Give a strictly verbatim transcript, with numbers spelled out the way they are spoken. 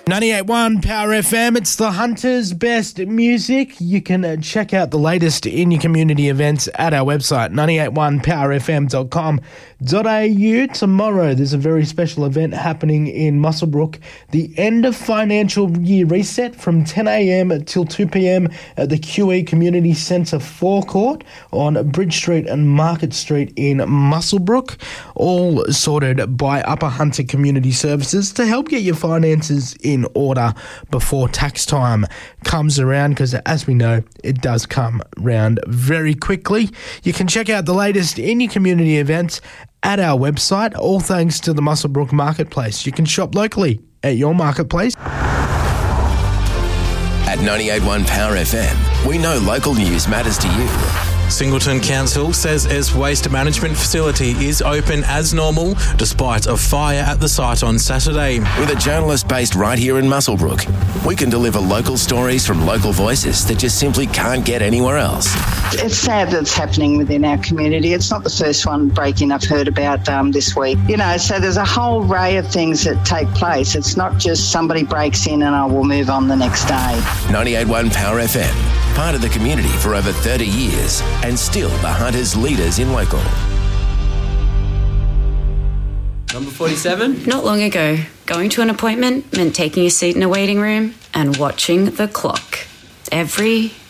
ninety-eight point one Power F M, it's the Hunter's Best Music. You can uh, check out the latest in your community events at our website, nine eight one power f m dot com dot a u. Tomorrow, there's a very special event happening in Muswellbrook, the end of financial year reset from ten a.m. till two p.m. at the Q E Community Centre forecourt on Bridge Street and Market Street in Muswellbrook, all sorted by Upper Hunter Community Services to help get your finances in in order before tax time comes around, because as we know, it does come round very quickly. You can check out the latest in your community events at our website, all thanks to the Muswellbrook Marketplace. You can shop locally at your marketplace. At ninety-eight point one Power F M, we know local news matters to you. Singleton Council says its waste management facility is open as normal despite a fire at the site on Saturday. With a journalist based right here in Muswellbrook, we can deliver local stories from local voices that just simply can't get anywhere else. It's sad that it's happening within our community. It's not the first one break-in I've heard about um, this week. You know, so there's a whole array of things that take place. It's not just somebody breaks in and I will move on the next day. ninety-eight point one Power F M, part of the community for over thirty years and still the Hunters leaders in local. Number forty-seven? Not long ago, going to an appointment meant taking a seat in a waiting room and watching the clock. Every